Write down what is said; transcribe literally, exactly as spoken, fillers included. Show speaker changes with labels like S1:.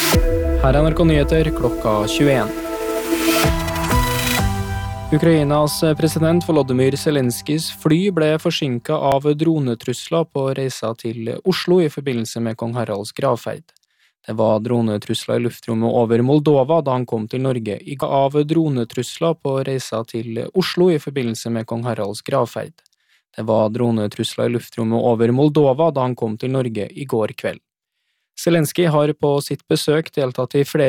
S1: Her er N R K Nyheter klokka tjueen. Ukrainas president Volodymyr Zelenskis fly ble forsinket av dronetrusler på reisa til Oslo i forbindelse med kong Haralds gravferd. Det var dronetrusler i luftrommet over Moldova da han kom til Norge i av dronetrusler på reisa til Oslo i forbindelse med kong Haralds gravferd. Det var dronetrusler i luftrommet over Moldova da han kom til Norge i går kveld. Zelensky har på sitt besøk deltatt i flere